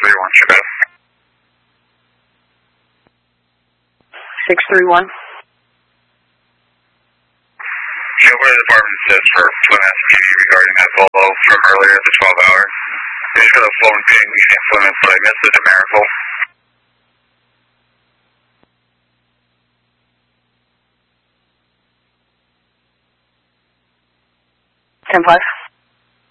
631, Chicago. 631. Yeah, what the department says for Plymouth PD regarding that Volvo from earlier, the 12 hour. They just got a phone ping in Plymouth, but I missed the numerical. 10-5.